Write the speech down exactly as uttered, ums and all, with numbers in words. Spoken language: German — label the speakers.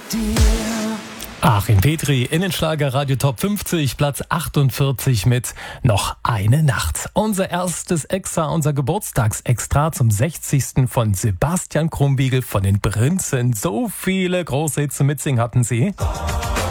Speaker 1: Achim Petri, Innenschlager Radio Top fünfzig, Platz achtundvierzig mit Noch eine Nacht. Unser erstes Extra, unser Geburtstagsextra zum sechzigsten von Sebastian Krumbiegel von den Prinzen. So viele große Hits zum Mitsingen hatten sie.